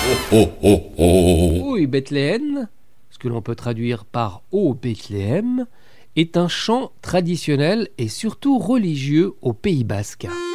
oh, oh, oh. Ô Bethléem, ce que l'on peut traduire par Ô Bethléem, est un chant traditionnel et surtout religieux au Pays basque.